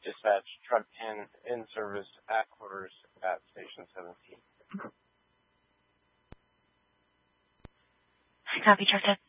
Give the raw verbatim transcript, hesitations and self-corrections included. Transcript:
Dispatch, truck ten in service at quarters at station seventeen. Copy, truck ten.